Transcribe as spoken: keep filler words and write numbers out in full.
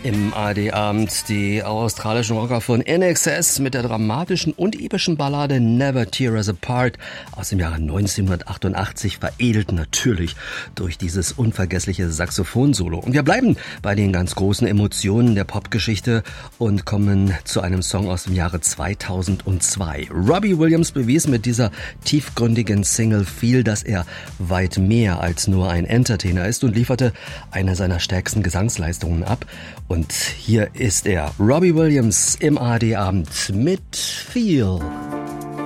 Im A R D-Abend die australischen Rocker von In Excess mit der dramatischen und epischen Ballade Never Tear Us Apart aus dem Jahre neunzehnhundertachtundachtzig, veredelt natürlich durch dieses unvergessliche Saxophonsolo. Und wir bleiben bei den ganz großen Emotionen der Popgeschichte und kommen zu einem Song aus dem Jahre zweitausendzwei. Robbie Williams bewies mit dieser tiefgründigen Single Feel, dass er weit mehr als nur ein Entertainer ist und lieferte eine seiner stärksten Gesangsleistungen ab. Und hier ist er, Robbie Williams im A R D-Abend mit Feel.